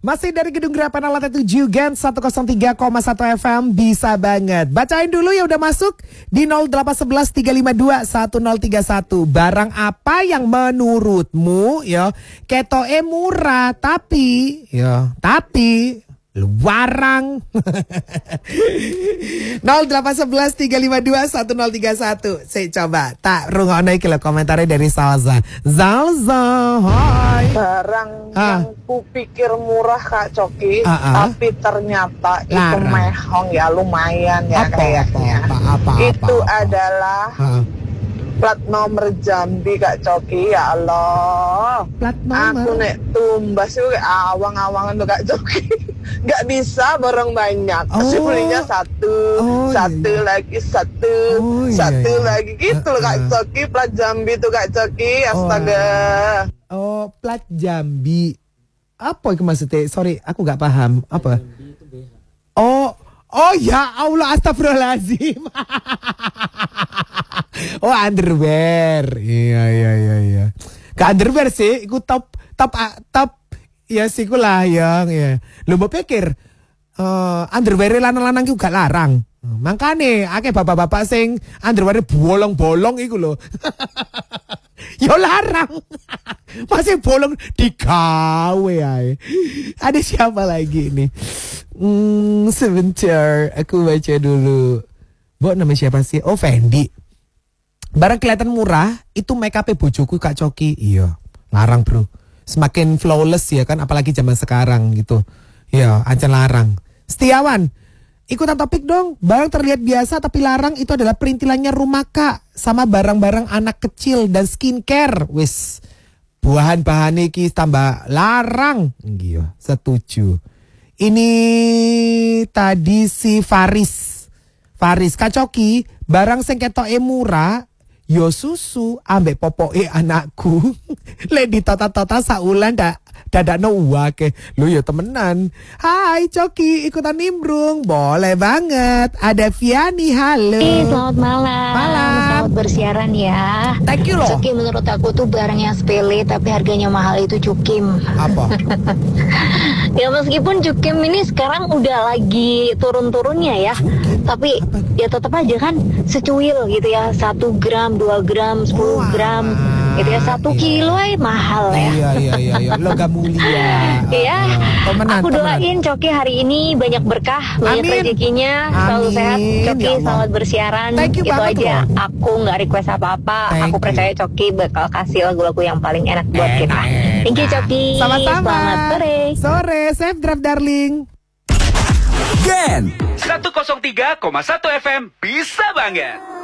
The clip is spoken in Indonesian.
Masih dari Gedung Gerapan Lantai 7 Gen 103,1 FM. Bisa banget. Bacain dulu ya udah masuk di 0811 352 1031. Barang apa yang menurutmu ya ketoke murah tapi luarang. 0811 352 1031. Saya coba tak rungokno iki lho komentare dari Salza. Hai. Barang yang kupikir murah Kak Coki, tapi ternyata itu mehong ya, lumayan ya kayaknya. Itu adalah plat nomor Jambi Kak Coki, ya Allah. Plat nomor. Aku nek tumbas itu awang-awangan tuh Kak Coki. Gak bisa borong banyak. Pasti belinya satu lagi lagi gitu loh Kak Coki. Plat Jambi tuh Kak Coki, astaga. Oh, plat Jambi. Apa itu maksudnya? Sorry, aku gak paham. Apa? Oh ya Allah, astagfirullahaladzim. Oh, underwear. Iya. Ke underwear sih, aku top ya sih lah yang ya. Lu mau pikir underwear lanang-lanang juga larang. Makane akeh bapak-bapak sing underwear bolong-bolong iku lho. Yo larang. Masih bolong digawe ae. Ada siapa lagi nih? Sebentar, aku baca dulu. Mbok nama siapa sih? Oh, Fendi. Barang kelihatan murah, itu make up bojoku Kak Coki. Iya, larang bro. Semakin flawless ya kan, apalagi zaman sekarang gitu. Ya, ancen larang. Setiawan, ikutan topik dong. Barang terlihat biasa tapi larang itu adalah perintilannya rumah Kak. Sama barang-barang anak kecil dan skincare. Wis, bahan-bahan iki tambah larang. Iya, setuju. Ini tadi si Faris Kak Coki, barang sing ketoke murah yo susu ambek popoke anakku. Lek ditata-tata saulan dadakno wake. Lu ya temenan. Hai Coki, ikutan nimbrung. Boleh banget. Ada Viani, halo. Selamat malam. Selamat bersiaran ya. Thank you loh. Coki, menurut aku tuh barang yang sepele tapi harganya mahal itu cukim. Apa? Ya meskipun cukim ini sekarang udah lagi turun-turunnya ya. Tapi ya tetap aja kan secuil gitu ya. 1 gram, 2 gram, 10 gram gitu ya. 1 kilo mahal ya. Iya. Logam mulia. Iya. Aku doain Coki hari ini banyak berkah, banyak rezekinya, selalu sehat. Coki, selamat bersiaran. Thank you itu aja. loh. Aku nggak request apa-apa. Aku percaya Coki bakal kasih lagu-lagu yang paling enak buat kita. Thank you Coki. Sama-sama. Selamat sore. Safe drive darling. Gen 103,1 FM bisa banget.